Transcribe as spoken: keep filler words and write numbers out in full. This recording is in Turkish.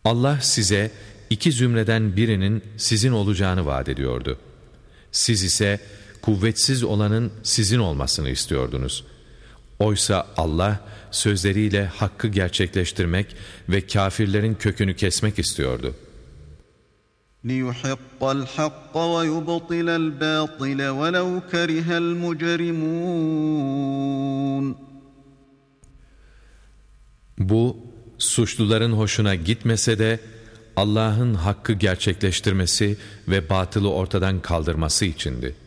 Allah size iki zümreden birinin sizin olacağını vaat ediyordu. Siz ise kuvvetsiz olanın sizin olmasını istiyordunuz. Oysa Allah sözleriyle hakkı gerçekleştirmek ve kâfirlerin kökünü kesmek istiyordu. لِيُحِقَّ الْحَقَّ وَيُبْطِلَ الْبَاطِلَ وَلَوْ كَرِهَ الْمُجْرِمُونَ. Bu, suçluların hoşuna gitmese de Allah'ın hakkı gerçekleştirmesi ve batılı ortadan kaldırması içindi.